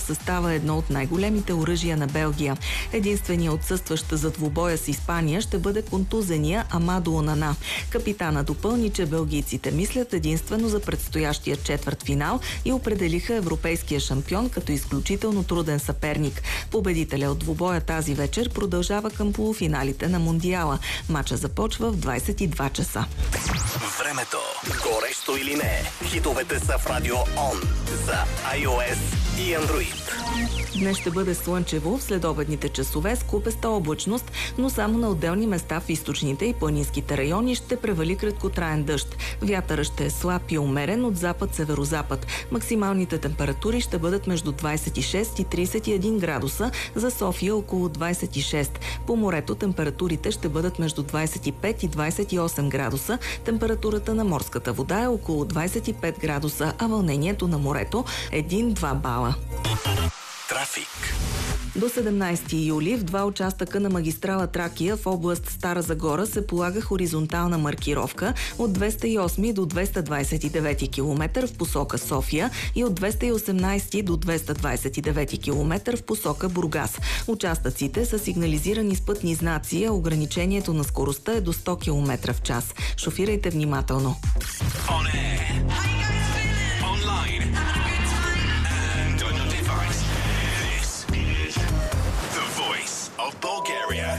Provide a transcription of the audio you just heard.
състава едно от най-големите оръжия на Белгия. Единственият отсъстващ за двубоя с Испания ще бъде контузения Амадо Онана. Капитана допълни, че белгийците мислят единствено за предстоящия четвъртфинал и определиха европейския шампион като изключително труден съперник. Победителя от двубоя тази вечер продължава към полуфиналите на Мондиала. Матча започва в 22 часа. Времето. Горещо или не? Хитовете са в Радио Он за iOS и Android. Днес ще бъде слънчево в следобедните часове с купеста облачност, но само на отделни места в източните и планинските райони ще превали краткотраен дъжд. Вятърът ще е слаб и умерен от запад-северозапад. Максималните температури ще бъдат между 26 и 31 градуса, за София около 26. По морето температурите ще бъдат между 25 и 28 градуса. Температурата на морската вода е около 25 градуса, а вълнението на морето 1-2 бала. Трафик. До 17 юли в два участъка на магистрала Тракия в област Стара Загора се полага хоризонтална маркировка от 208 до 229 км в посока София и от 218 до 229 км в посока Бургас. Участъците са сигнализирани с пътни знаци, а ограничението на скоростта е до 100 км в час. Шофирайте внимателно.